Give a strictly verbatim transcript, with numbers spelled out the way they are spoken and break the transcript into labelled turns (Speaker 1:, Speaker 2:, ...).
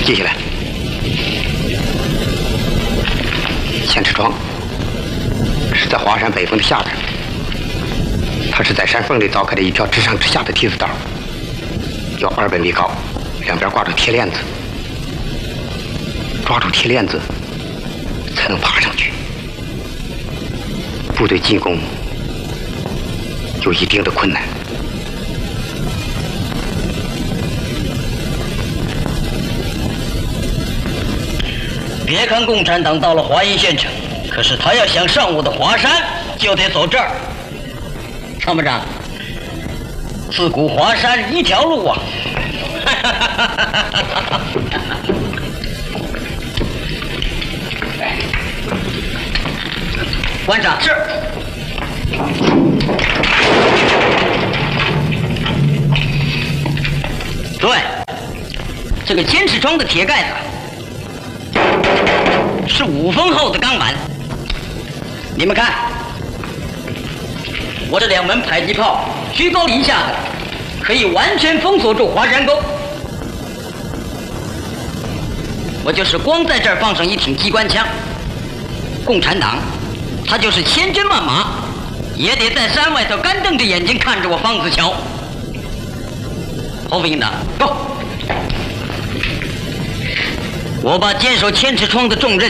Speaker 1: 记下来，千尺窗是在华山北峰的下边，它是在山缝里凿开的一条直上直下的梯子道，有二百米高，两边挂着铁链子，抓住铁链子才能爬上去。部队进攻有一定的困难。
Speaker 2: 别看共产党到了华阴县城，可是他要想上我的华山，就得走这儿。参谋长，自古华山一条路啊！馆长是。诸位，这个千尺窗的铁盖子是五分厚的钢板，你们看，我这两门迫击炮居高临下的，可以完全封锁住华山沟。我就是光在这儿放上一挺机关枪，共产党他就是千军万马，也得在山外头干瞪着眼睛看着我方子桥。侯副营长，走！我把坚守千尺窗的重任